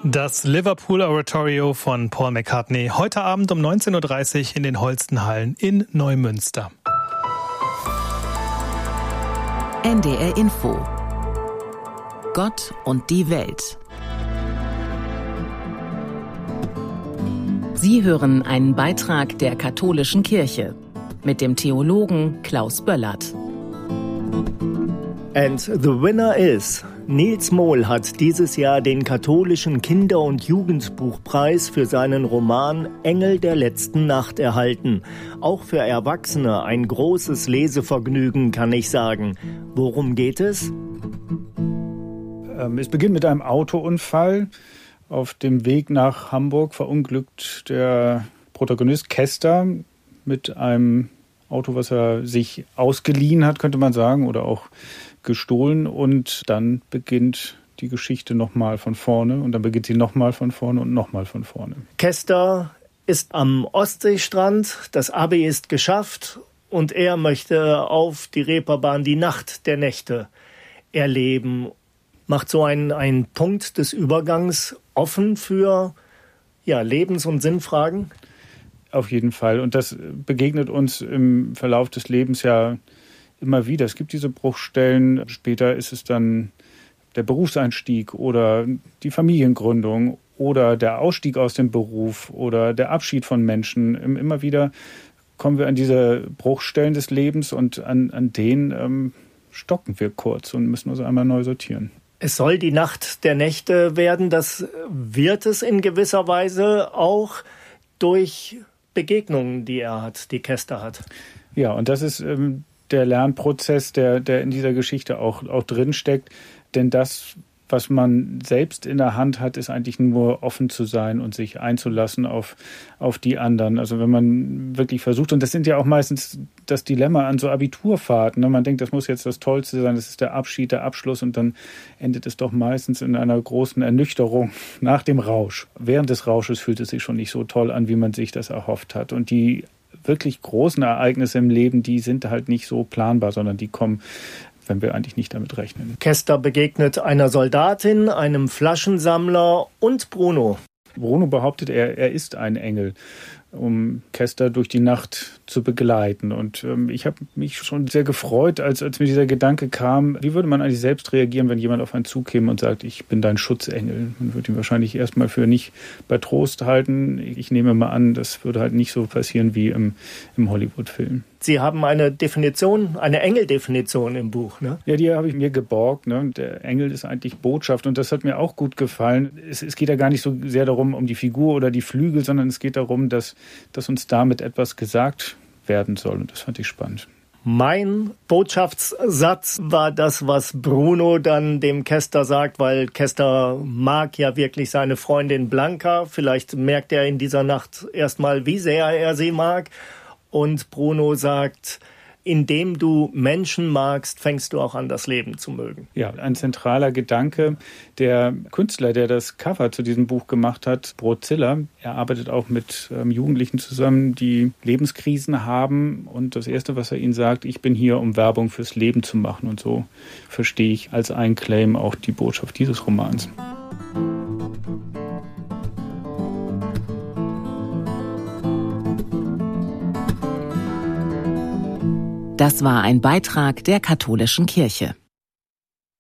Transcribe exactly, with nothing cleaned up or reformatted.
Das Liverpool Oratorio von Paul McCartney, heute Abend um neunzehn Uhr dreißig in den Holstenhallen in Neumünster. N D R Info. Gott und die Welt. Sie hören einen Beitrag der Katholischen Kirche mit dem Theologen Klaus Böllert. And the winner is... Nils Mohl hat dieses Jahr den katholischen Kinder- und Jugendbuchpreis für seinen Roman Engel der letzten Nacht erhalten. Auch für Erwachsene ein großes Lesevergnügen, kann ich sagen. Worum geht es? Es beginnt mit einem Autounfall. Auf dem Weg nach Hamburg verunglückt der Protagonist Kester mit einem Auto, was er sich ausgeliehen hat, könnte man sagen, oder auch gestohlen, und dann beginnt die Geschichte nochmal von vorne und dann beginnt sie nochmal von vorne und nochmal von vorne. Kester ist am Ostseestrand, das Abi ist geschafft und er möchte auf die Reeperbahn die Nacht der Nächte erleben. Macht so einen, einen Punkt des Übergangs offen für ja, Lebens- und Sinnfragen? Auf jeden Fall, und das begegnet uns im Verlauf des Lebens ja immer wieder. Es gibt diese Bruchstellen. Später ist es dann der Berufseinstieg oder die Familiengründung oder der Ausstieg aus dem Beruf oder der Abschied von Menschen. Immer wieder kommen wir an diese Bruchstellen des Lebens und an, an denen ähm, stocken wir kurz und müssen uns einmal neu sortieren. Es soll die Nacht der Nächte werden. Das wird es in gewisser Weise auch durch Begegnungen, die er hat, die Kester hat. Ja, und das ist ähm, der Lernprozess, der, der in dieser Geschichte auch, auch drinsteckt. Denn das, was man selbst in der Hand hat, ist eigentlich nur offen zu sein und sich einzulassen auf, auf die anderen. Also wenn man wirklich versucht, und das sind ja auch meistens das Dilemma an so Abiturfahrten, ne? Man denkt, das muss jetzt das Tollste sein, das ist der Abschied, der Abschluss, und dann endet es doch meistens in einer großen Ernüchterung nach dem Rausch. Während des Rausches fühlt es sich schon nicht so toll an, wie man sich das erhofft hat. Und die wirklich großen Ereignisse im Leben, die sind halt nicht so planbar, sondern die kommen, wenn wir eigentlich nicht damit rechnen. Kester begegnet einer Soldatin, einem Flaschensammler und Bruno. Bruno behauptet, er, er ist ein Engel, um Kester durch die Nacht zu begleiten. Und ähm, ich habe mich schon sehr gefreut, als, als mir dieser Gedanke kam, wie würde man eigentlich selbst reagieren, wenn jemand auf einen zukäme und sagt, ich bin dein Schutzengel. Man würde ihn wahrscheinlich erstmal für nicht bei Trost halten. Ich nehme mal an, das würde halt nicht so passieren wie im, im Hollywood-Film. Sie haben eine Definition, eine Engeldefinition im Buch, ne? Ja, die habe ich mir geborgt. Ne? Der Engel ist eigentlich Botschaft, und das hat mir auch gut gefallen. Es, es geht ja gar nicht so sehr darum, um die Figur oder die Flügel, sondern es geht darum, dass, dass uns damit etwas gesagt werden soll, und das fand ich spannend. Mein Botschaftssatz war das, was Bruno dann dem Kester sagt, weil Kester mag ja wirklich seine Freundin Blanca. Vielleicht merkt er in dieser Nacht erstmal, wie sehr er sie mag. Und Bruno sagt, indem du Menschen magst, fängst du auch an, das Leben zu mögen. Ja, ein zentraler Gedanke. Der Künstler, der das Cover zu diesem Buch gemacht hat, Brozilla, er arbeitet auch mit ähm, Jugendlichen zusammen, die Lebenskrisen haben. Und das Erste, was er ihnen sagt, ich bin hier, um Werbung fürs Leben zu machen. Und so verstehe ich als ein Claim auch die Botschaft dieses Romans. Das war ein Beitrag der Katholischen Kirche.